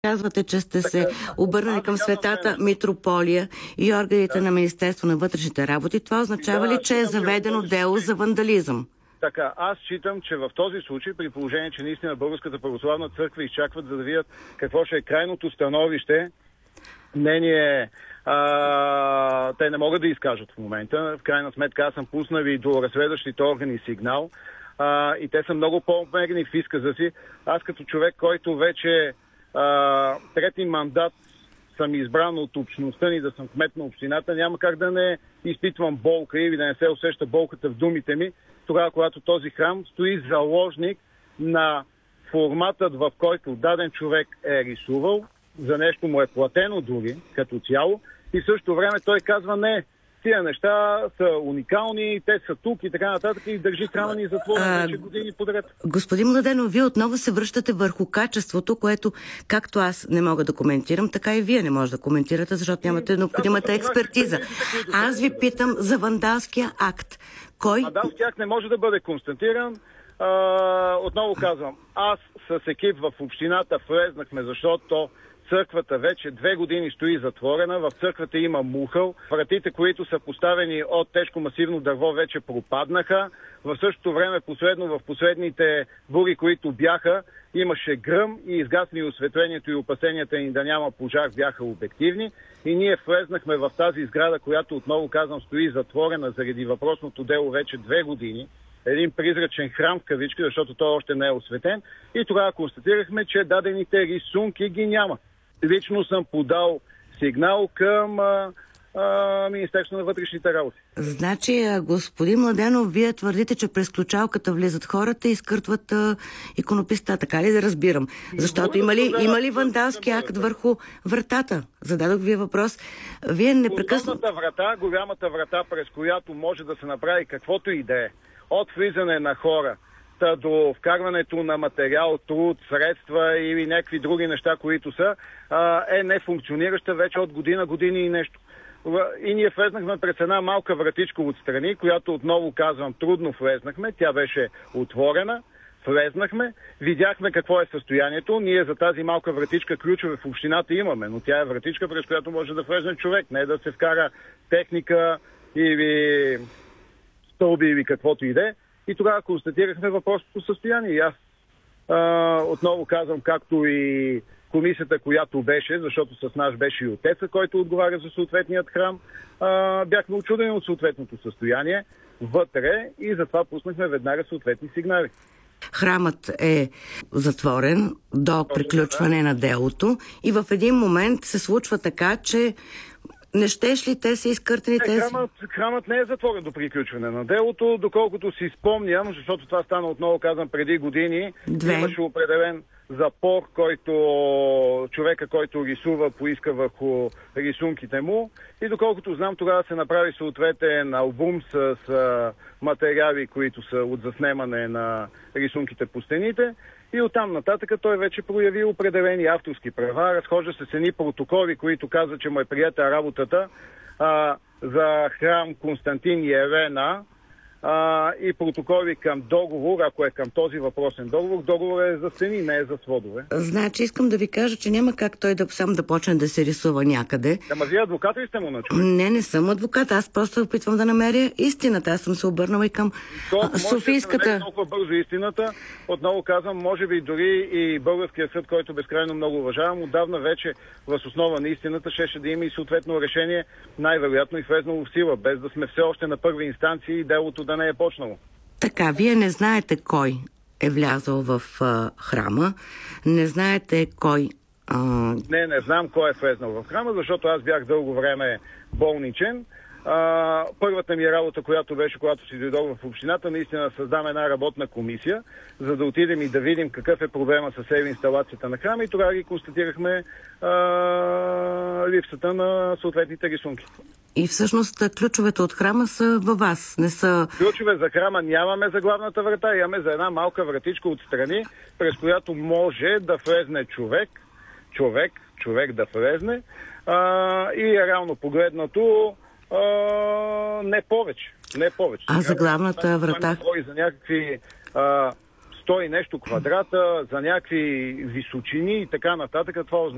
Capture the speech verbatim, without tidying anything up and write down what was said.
Казвате, че сте се Така, обърнали към Светата Митрополия и органите да. на Министерство на вътрешните работи. Това означава Да, ли, че е считам, заведено че дело за вандализъм? Така, аз считам, че в този случай, при положение, че наистина Българската православна църква изчакват, за да видят какво ще е крайното становище, мнение, а, те не могат да изкажат в момента. В крайна сметка аз съм пуснал и до разследващите органи сигнал а, и те са много по-умерени в изказа си. Аз като човек, който вече а, трети мандат съм избран от общността ни да съм кмет на общината, няма как да не изпитвам болка или да не се усеща болката в думите ми, тогава, когато този храм стои заложник на форматът, в който даден човек е рисувал, за нещо му е платено дори, като цяло, и в същото време той казва не, тия неща са уникални, те са тук и така нататък и държи храма ни затворен вече години подред. Господин Младенов, вие отново се връщате върху качеството, което както аз не мога да коментирам, така и вие не може да коментирате, защото нямате необходимата експертиза. Аз ви питам за вандалския акт. Кой? Вандалския акт не може да бъде констатиран. А, отново казвам, аз с екип в общината влезнахме, защото църквата вече две години стои затворена, в църквата има мухъл, вратите, които са поставени от тежко масивно дърво, вече пропаднаха. В същото време, последно в последните бури, които бяха, имаше гръм и изгасни осветлението и опасенията ни да няма пожар бяха обективни. И ние влезнахме в тази сграда, която отново казвам стои затворена заради въпросното дело вече две години. Един призрачен храм в кавички, защото той още не е осветен. И тогава констатирахме, че дадените рисунки ги няма. Лично съм подал сигнал към а, а, Министерство на вътрешните работи. Значи, господин Младенов, вие твърдите, че през ключалката влизат хората и изкъртват а, иконописта, така ли да разбирам? Защото има ли, има ли вандалски акт върху вратата? Зададох ви въпрос. Вие непрекъснато... Голямата врата, голямата врата, през която може да се направи каквото и да е, от влизане на хора до вкарването на материал, труд, средства или някакви други неща, които са, е нефункционираща вече от година, години и нещо. И ние влезнахме през една малка вратичка отстрани, която отново казвам, трудно влезнахме. Тя беше отворена, влезнахме, видяхме какво е състоянието. Ние за тази малка вратичка ключове в общината имаме, но тя е вратичка, през която може да влезне човек, не да се вкара техника или стълби или каквото и да е. И тогава констатирахме въпросното състояние. И аз а, отново казвам, както и комисията, която беше, защото с нас беше и отеца, който отговаря за съответният храм, а, бяхме очудени от съответното състояние вътре и затова пуснахме веднага съответни сигнали. Храмът е затворен до приключване на делото и в един момент се случва така, че не щеш ли те са изкъртени не, тези? Храмът, храмът не е затворен до приключване на делото, доколкото си спомням, защото това стана отново казвам преди години, Две. Имаше определен запор, който човека, който рисува, поиска върху рисунките му. И доколкото знам, тогава се направи съответен албум с, с материали, които са от заснемане на рисунките по стените. И оттам нататък той вече прояви определени авторски права, разхожда се с едни протоколи, които казват, че му е приета работата а, за храм Константин и Елена а, и протоколи към договор, ако е към този въпросен договор. Договор е за стени, не е за сводове. Значи искам да ви кажа, че няма как той да сам да почне да се рисува някъде. Ама вие адвокат ли сте му на човек? Не, не съм адвокат. Аз просто опитвам да намеря истината. Аз съм се обърнала и към То, Софийската... Да толкова бързо истината. Отново казвам, може би дори и българския съд, който безкрайно много уважавам, отдавна вече въз основа на истината щеше да има и съответно решение, най-вероятно и влезнало в сила, без да сме все още на първи инстанции и делото да не е почнало. Така, вие не знаете кой е влязъл в а, храма, не знаете кой... А... Не, не знам кой е влезнал в храма, защото аз бях дълго време болничен. А, първата ми работа, която беше, когато си дойдох в общината, наистина създам една работна комисия, за да отидем и да видим какъв е проблема с инсталацията на храма и тогава ги констатирахме а, липсата на съответните рисунки. И всъщност ключовете от храма са във вас, не са... Ключове за храма нямаме за главната врата, имаме за една малка вратичка отстрани, през която може да влезне човек, човек, човек да влезне а, и реално погледнато Uh, не повече. Не повече. А за главната врата? Говори за някакви uh, сто и нещо квадрата, за някакви височини и така нататък. Това